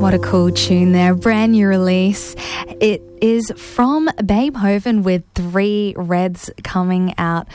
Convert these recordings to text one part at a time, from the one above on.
What a cool tune there. Brand new release. It is from Beethoven with Three Reds coming out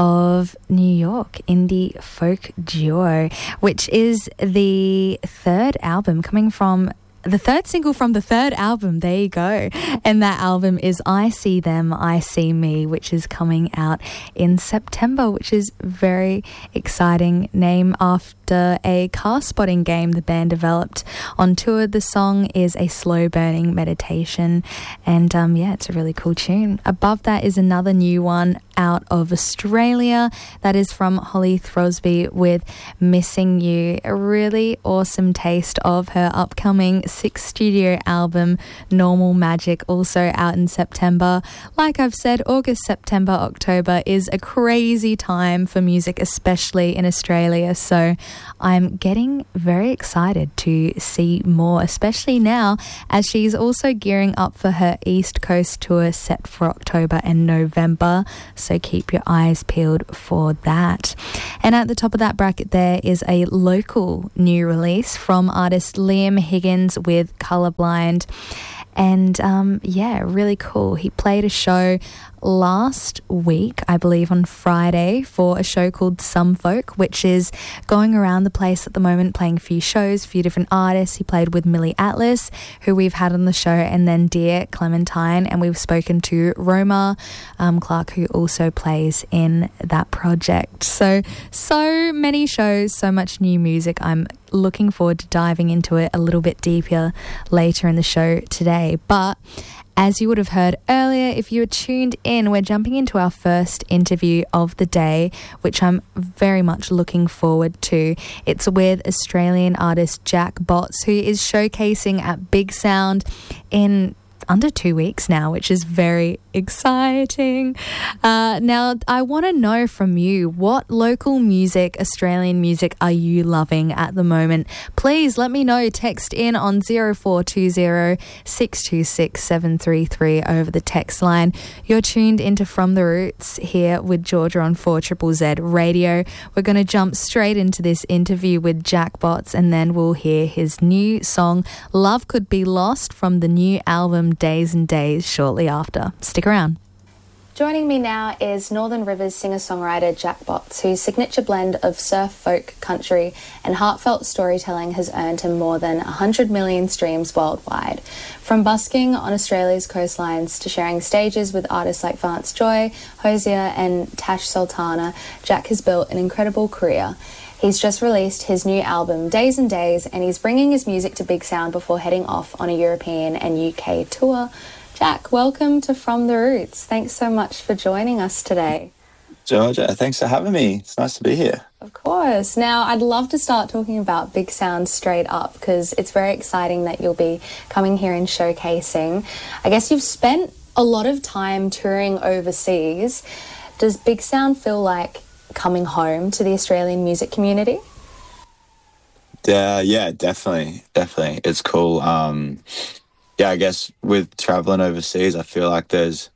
of New York, indie folk duo, which is the third album coming from the third single from the third album. There you go. And that album is I See Them, I See Me, which is coming out in September, which is very exciting. Name after a car spotting game the band developed on tour. The song is a slow burning meditation, and it's a really cool tune. Above that is another new one out of Australia. That is from Holly Throsby with Missing You. A really awesome taste of her upcoming 6th studio album, Normal Magic, also out in September. Like I've said, August, September, October is a crazy time for music, especially in Australia. So I'm getting very excited to see more, especially now as she's also gearing up for her East Coast tour set for October and November. So keep your eyes peeled for that. And at the top of that bracket there is a local new release from artist Liam Higgins with Colorblind. And really cool. He played a show last week, I believe on Friday, for a show called Some Folk, which is going around the place at the moment, playing a few shows, a few different artists. He played with Millie Atlas, who we've had on the show, and then Dear Clementine, and we've spoken to Roma Clark, who also plays in that project. So many shows, so much new music. I'm looking forward to diving into it a little bit deeper later in the show today. But as you would have heard earlier, if you were tuned in, we're jumping into our first interview of the day, which I'm very much looking forward to. It's with Australian artist Jack Botts, who is showcasing at Big Sound in under 2 weeks now, which is very exciting. Now, I want to know from you, what local music, Australian music, are you loving at the moment? Please let me know. Text in on 0420 626 733 over the text line. You're tuned into From the Roots here with Georgia on 4ZZZ Radio. We're going to jump straight into this interview with Jack Botts, and then we'll hear his new song, Love Could Be Lost, from the new album Days and Days shortly after. Stick around. Joining me now is Northern Rivers singer-songwriter Jack Botts, whose signature blend of surf, folk, country and heartfelt storytelling has earned him more than 100 million streams worldwide. From busking on Australia's coastlines to sharing stages with artists like Vance Joy, Hosier and Tash Sultana, Jack has built an incredible career. He's just released his new album, Days and Days, and he's bringing his music to Big Sound before heading off on a European and UK tour. Jack, welcome to From the Roots. Thanks so much for joining us today. Georgia, thanks for having me. It's nice to be here. Of course. Now, I'd love to start talking about Big Sound straight up, because it's very exciting that you'll be coming here and showcasing. I guess you've spent a lot of time touring overseas. Does Big Sound feel like coming home to the Australian music community? Yeah, definitely. It's cool. I guess with traveling overseas, I feel like there's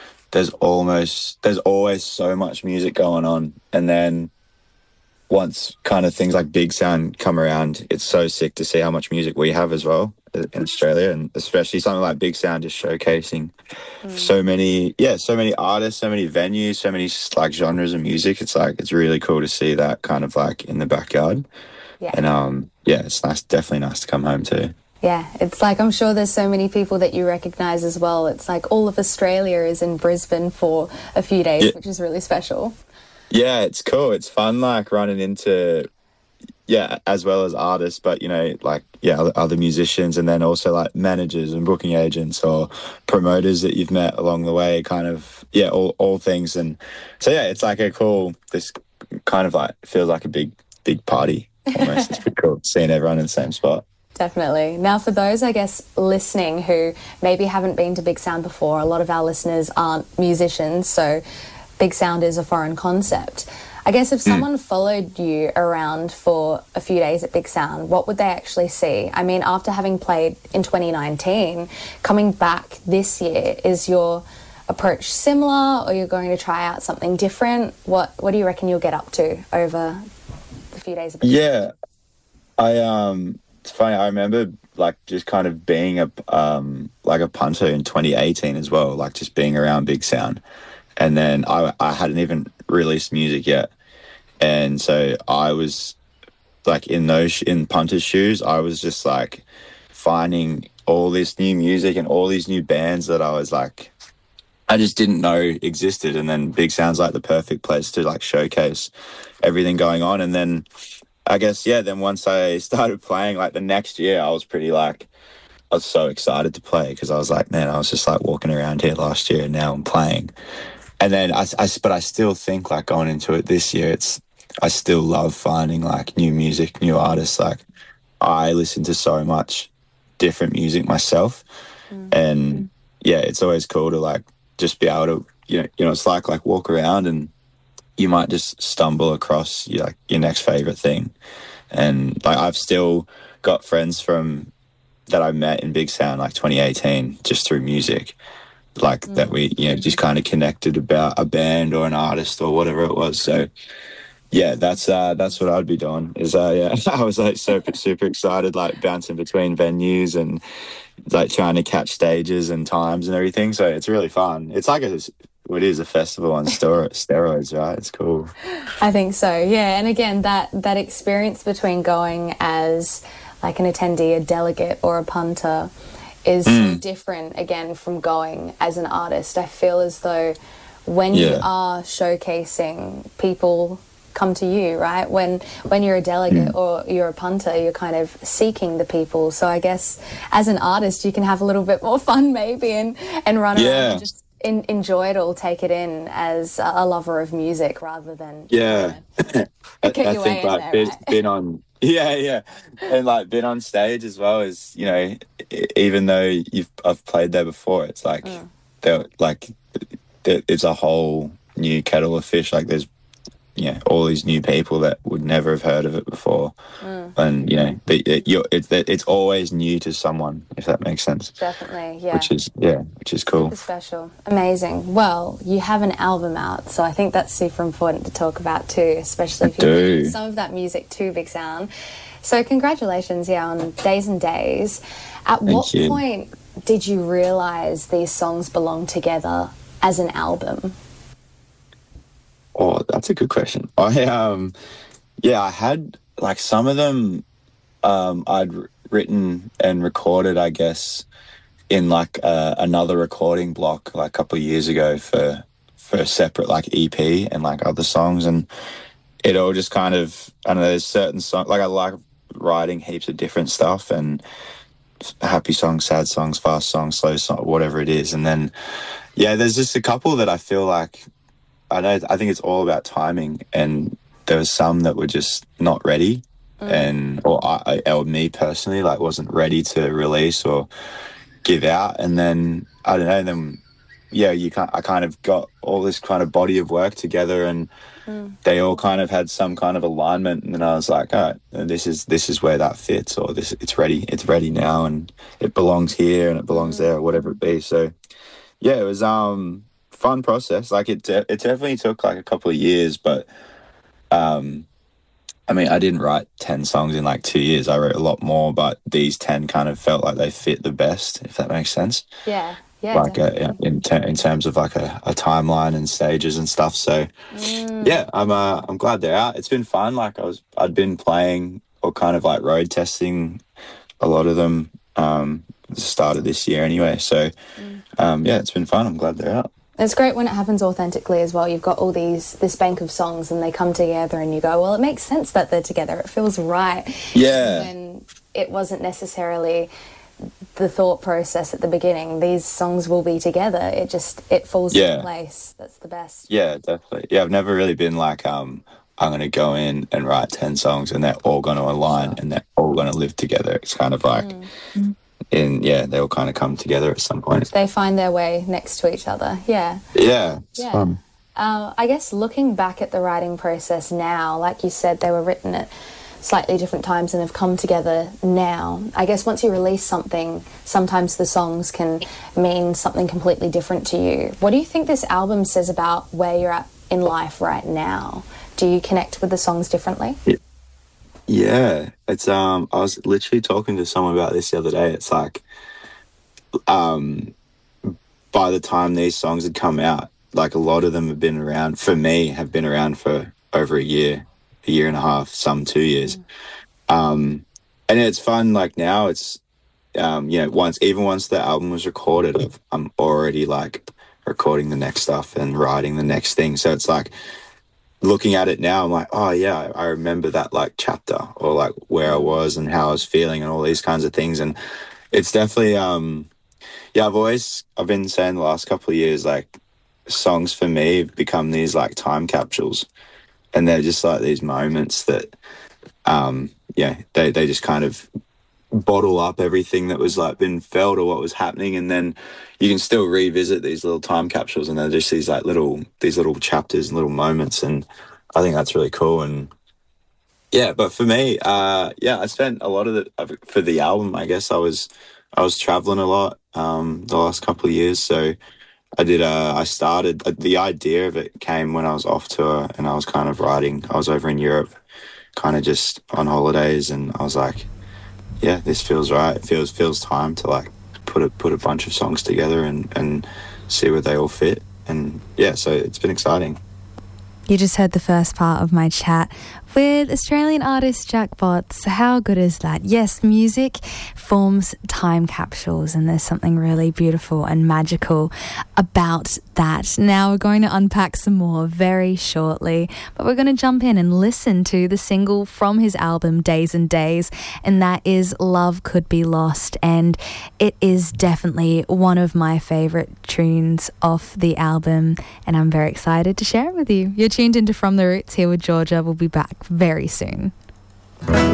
always so much music going on, and then once kind of things like Big Sound come around, it's so sick to see how much music we have as well in Australia, and especially something like Big Sound just showcasing so many artists, so many venues, so many like genres of music. It's really cool to see that kind of like in the backyard. Yeah. And it's definitely nice to come home too. Yeah, it's like, I'm sure there's so many people that you recognise as well. It's like all of Australia is in Brisbane for a few days, which is really special. Yeah, it's cool. It's fun, like running into, as well as artists, but, other musicians, and then also like managers and booking agents or promoters that you've met along the way, kind of, all things. And so, it's like this kind of like feels like a big party almost. It's pretty cool seeing everyone in the same spot. Definitely. Now, for those, I guess, listening who maybe haven't been to Big Sound before, a lot of our listeners aren't musicians, so Big Sound is a foreign concept. I guess if someone followed you around for a few days at Big Sound, what would they actually see? I mean, after having played in 2019, coming back this year, is your approach similar, or you're going to try out something different? What do you reckon you'll get up to over the few days of Big Sound? it's funny. I remember like just kind of being a punter in 2018 as well, like just being around Big Sound, and then I hadn't even released music yet, and so I was like in punter's shoes. I was just like finding all this new music and all these new bands that I was like I just didn't know existed, and then Big Sound's like the perfect place to like showcase everything going on. And then I guess then once I started playing, like the next year, I was so excited to play because I was like, man, I was just like walking around here last year and now I'm playing. And then but I still think like going into it this year, I still love finding like new music, new artists. Like I listen to so much different music myself, and it's always cool to like just be able to, it's like walk around and you might just stumble across your next favorite thing. And like I've still got friends that I met in Big Sound like 2018 just through music, like that we just kind of connected about a band or an artist or whatever it was. So that's what I'd be doing is I was like super excited, like bouncing between venues and like trying to catch stages and times and everything. So it's really fun. It's like it is a festival on steroids, right? It's cool. I think so, yeah. And again, that experience between going as like an attendee, a delegate or a punter is so different again from going as an artist. I feel as though when you are showcasing, people come to you, right? When you're a delegate or you're a punter, you're kind of seeking the people. So I guess as an artist, you can have a little bit more fun maybe and run around and just enjoy it all, take it in as a lover of music rather than I think like been on and like been on stage as well as even though I've played there before, it's like it's a whole new kettle of fish. Like there's all these new people that would never have heard of it before, and it's always new to someone, if that makes sense. Definitely, yeah. Which is cool. Super special, amazing. Well, you have an album out, so I think that's super important to talk about too, especially if you bring some of that music to Big Sound. So congratulations, on Days and Days. At what point did you realise these songs belong together as an album? Oh, that's a good question. I had like some of them I'd written and recorded, I guess, in like another recording block like a couple of years ago for a separate like EP and like other songs, and it all just kind of, I don't know, there's certain songs, like I like writing heaps of different stuff and happy songs, sad songs, fast songs, slow songs, whatever it is. And then, there's just a couple that I feel like, I think it's all about timing, and there was some that were just not ready, or me personally, like wasn't ready to release or give out. And then I don't know, I kind of got all this kind of body of work together, and they all kind of had some kind of alignment, and then I was like, all right, this is where that fits, or it's ready now, and it belongs here and it belongs there, or whatever it be. So it was fun process. Like it definitely took like a couple of years, but I mean, I didn't write 10 songs in like 2 years. I wrote a lot more, but these 10 kind of felt like they fit the best, if that makes sense. Like in terms of like a timeline and stages and stuff. So I'm glad they're out. It's been fun. Like I'd been playing or kind of like road testing a lot of them at the start of this year anyway. So it's been fun. I'm glad they're out. It's great when it happens authentically as well. You've got all this bank of songs and they come together and you go, well, it makes sense that they're together. It feels right. Yeah. And it wasn't necessarily the thought process at the beginning. These songs will be together. It falls into place. That's the best. Yeah, definitely. Yeah, I've never really been like, I'm going to go in and write 10 songs and they're all going to align and they're all going to live together. It's kind of like... they all kind of come together at some point. They find their way next to each other. It's fun. I guess looking back at the writing process now, like you said, they were written at slightly different times and have come together now. I guess once you release something, sometimes the songs can mean something completely different to you. What do you think this album says about where you're at in life right now? Do you connect with the songs differently? Yeah, it's I was literally talking to someone about this the other day. It's like um by the time these songs had come out, like a lot of them have been around, for me, have been around for over a year and a half, some 2 years. And it's fun, like now it's once the album was recorded, I'm already like recording the next stuff and writing the next thing. So it's like looking at it now, I'm like, oh yeah, I remember that like chapter, or like where I was and how I was feeling and all these kinds of things. And it's definitely yeah, I've been saying the last couple of years, like songs for me have become these like time capsules, and they're just like these moments that they just kind of bottle up everything that was like been felt or what was happening, and then you can still revisit these little time capsules, and they're just these little chapters and little moments, and I think that's really cool. And yeah, but for me, I spent a lot for the album. I guess I was traveling a lot the last couple of years, so I started, the idea of it came when I was off tour and I was kind of writing. I was over in Europe, kind of just on holidays, and I was like, yeah, this feels right. It feels time to like put a bunch of songs together and see where they all fit. And yeah, so it's been exciting. You just heard the first part of my chat with Australian artist Jack Botts. How good is that? Yes, music forms time capsules, and there's something really beautiful and magical about that. Now we're going to unpack some more very shortly, but we're going to jump in and listen to the single from his album Days and Days, and that is Love Could Be Lost, and it is definitely one of my favourite tunes off the album, and I'm very excited to share it with you. You're tuned into From the Roots here with Georgia. We'll be back very soon.